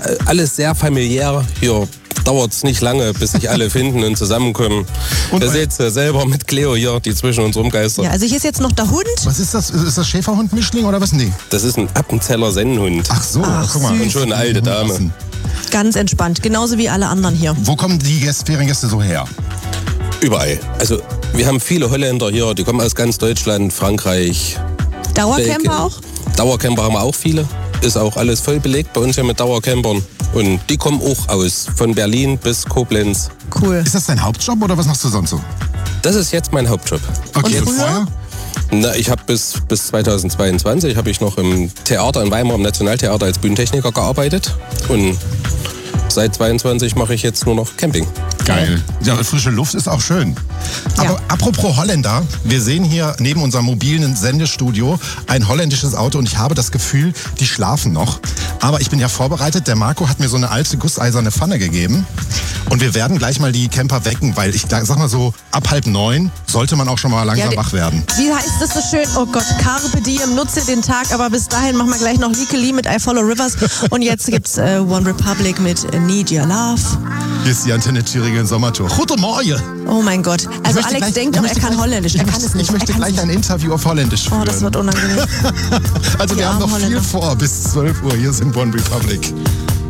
alles sehr familiär. Hier dauert es nicht lange, bis sich alle finden und zusammenkommen. Und ihr seht es selber mit Cleo hier, die zwischen uns rumgeistert. Ja, also hier ist jetzt noch der Hund. Was ist das? Ist das Schäferhund-Mischling oder was? Nee. Das ist ein Appenzeller Sennenhund. Ach so, guck mal. Und schon eine alte Dame. Ganz entspannt, genauso wie alle anderen hier. Wo kommen die Feriengäste so her? Überall. Also wir haben viele Holländer hier, die kommen aus ganz Deutschland, Frankreich. Dauercamper auch? Dauercamper haben wir auch viele. Ist auch alles voll belegt bei uns hier mit Dauercampern. Und die kommen auch von Berlin bis Koblenz. Cool. Ist das dein Hauptjob oder was machst du sonst so? Das ist jetzt mein Hauptjob. Okay, und früher? Na, ich habe bis 2022 habe ich noch im Theater in Weimar, im Nationaltheater als Bühnentechniker gearbeitet. Und seit 22 mache ich jetzt nur noch Camping. Geil. Ja, frische Luft ist auch schön. Aber Ja. apropos Holländer, wir sehen hier neben unserem mobilen Sendestudio ein holländisches Auto und ich habe das Gefühl, die schlafen noch. Aber ich bin ja vorbereitet, der Marco hat mir so eine alte gusseiserne Pfanne gegeben und wir werden gleich mal die Camper wecken, weil ich sag mal so, ab 8:30 sollte man auch schon mal langsam wach werden. Wie heißt das so schön? Oh Gott, Carpe Diem, nutze den Tag, aber bis dahin machen wir gleich noch Likely mit I Follow Rivers und jetzt gibt's One Republic mit Need Your Love. Hier ist die Antenne Thüringen Sommertour. Guten Morgen! Oh mein Gott, also Alex denkt doch, er kann Holländisch, er kann es nicht. Ich möchte gleich ein Interview auf Holländisch führen. Oh, das wird unangenehm. Also Die wir haben armen noch viel Holländer. vor bis 12 Uhr. Hier sind One Republic.